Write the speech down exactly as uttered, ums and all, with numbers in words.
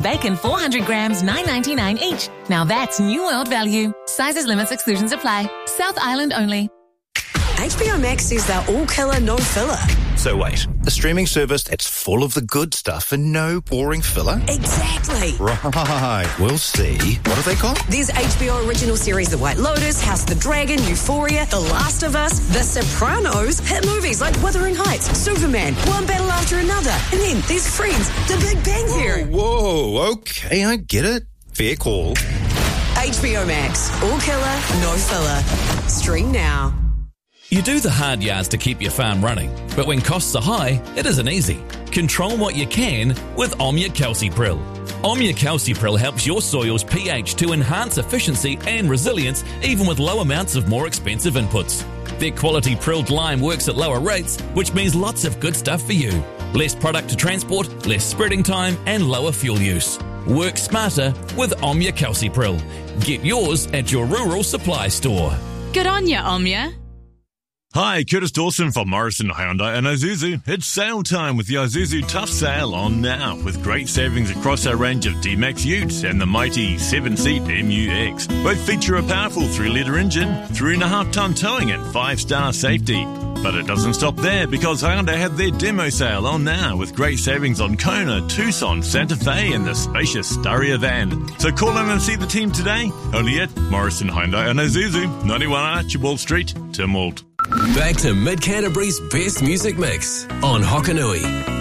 bacon four hundred grams, nine ninety-nine each. Now that's New World value. Sizes, limits, exclusions apply. South Island only. H B O Max says they're all killer, no filler. So wait, a streaming service that's full of the good stuff and no boring filler? Exactly. Right, we'll see. What are they called? There's H B O original series The White Lotus, House of the Dragon, Euphoria, The Last of Us, The Sopranos, hit movies like Wuthering Heights, Superman, One Battle After Another, and then there's Friends, The Big Bang Theory. Whoa, whoa, okay, I get it. Fair call. H B O Max, all killer, no filler. Stream now. You do the hard yards to keep your farm running, but when costs are high, it isn't easy. Control what you can with Omnia Calcipril. Omnia Calcipril helps your soil's pH to enhance efficiency and resilience even with low amounts of more expensive inputs. Their quality prilled lime works at lower rates, which means lots of good stuff for you. Less product to transport, less spreading time, and lower fuel use. Work smarter with Omnia Calcipril. Get yours at your rural supply store. Good on ya, Omnia. Hi, Curtis Dawson from Morrison Hyundai and Isuzu. It's sale time with the Isuzu Tough Sale on now, with great savings across our range of D-Max Utes and the mighty seven-seat M U X. Both feature a powerful three litre engine, three and a half tonne towing and five-star safety. But it doesn't stop there, because Hyundai have their demo sale on now with great savings on Kona, Tucson, Santa Fe and the spacious Staria van. So call in and see the team today, only at Morrison Hyundai and Isuzu, ninety-one Archibald Street, Tynwald. Back to Mid Canterbury's best music mix on Hokanui.